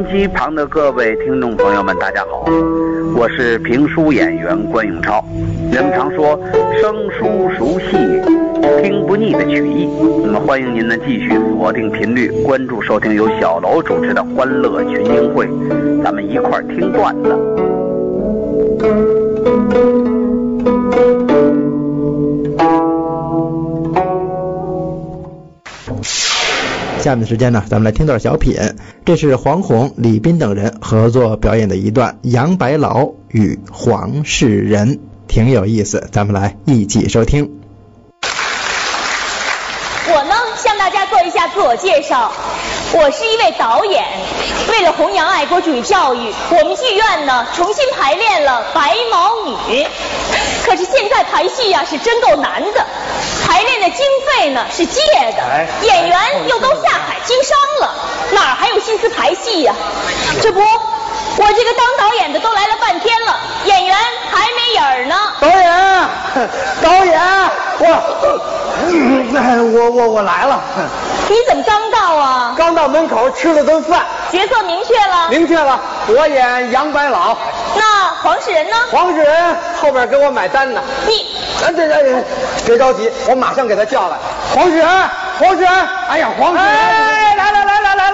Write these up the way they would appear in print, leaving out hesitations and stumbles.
机旁的各位听众朋友们，大家好，我是评书演员关永超。人们常说生疏熟悉，听不腻的曲艺。那么欢迎您呢继续锁定频率，关注收听由小楼主持的欢乐群英会，咱们一块儿听段子。 下面的时间呢，咱们来听段小品。这是黄宏、李斌等人合作表演的一段杨白劳与黄世仁，挺有意思，咱们来一起收听。 我呢，向大家做一下自我介绍。我是一位导演，为了弘扬爱国主义教育，我们剧院呢重新排练了《白毛女》。可是现在排戏呀是真够难的，排练的经费呢是借的，演员又都下海经商了，哪儿还有心思排戏呀？这不，我这个当导演的都来了半天了，演员还没影儿呢。 导演，我来了。 你怎么刚到啊？ 刚到门口吃了顿饭。 角色明确了？ 明确了，我演杨白劳。 那黄世仁呢？ 黄世仁后边给我买单呢。 你， 别着急，我马上给他叫来。黄世仁，哎呀，黄世仁，哎，来了。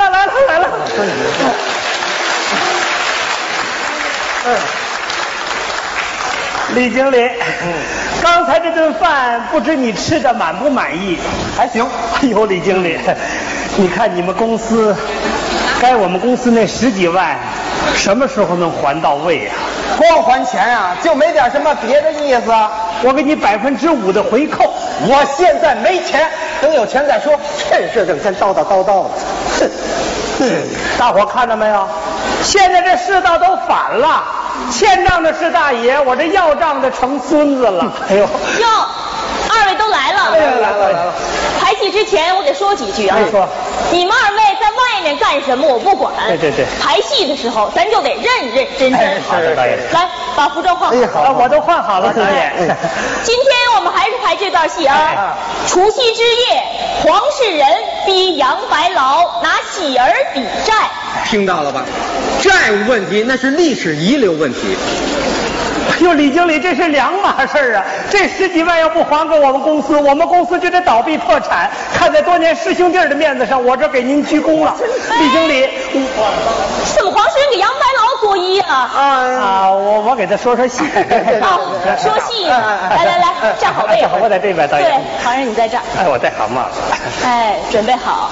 李经理，刚才这顿饭不知你吃的满不满意？ 还行。 哎呦，李经理，你看你们公司该我们公司那10几万什么时候能还到位啊？ 光还钱啊，就没点什么别的意思。 我给你5%的回扣。 我现在没钱，等有钱再说。趁势整天叨叨的。 大伙看到没有？现在这世道都反了，欠账的是大爷，我这要账的成孙子了。哎呦， 哟，二位都来了。 来了。 排戏之前我得说几句啊。 说， 你们二位在外面干什么我不管。 对。 排戏的时候咱就得认真。 好的，导演。 来，把服装换好。 好，我都换好了，导演。 今天我们还是排这段戏啊。除夕之夜，黄世仁逼杨白劳拿喜儿抵债。 听到了吧？债务问题那是历史遗留问题。 哎呦，李经理，这是两码事啊！这10几万要不还给我们公司，我们公司就得倒闭破产。看在多年师兄弟的面子上，我这给您鞠躬了。李经理， 怎么黄世仁给杨白劳作揖啊？ 我给他说戏。 说戏。来，站好位。 我在这边，导演。 对，黄仁你在这儿。 我戴好帽子。 准备好。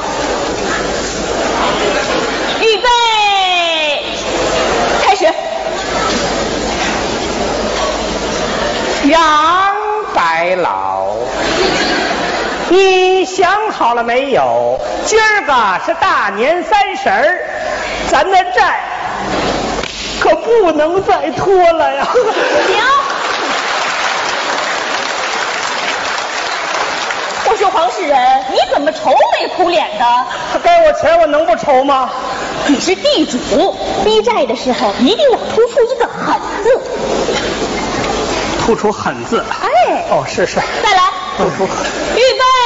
预备，开始。 杨白劳，你想好了没有？今儿个是大年30，咱的债可不能再拖了呀！ 停！我说黄世仁，你怎么愁眉苦脸的？ 该我钱我能不愁吗？ 你是地主，逼债的时候一定要突出一个狠字。 突出狠字。 是。再来。 突出。 预备。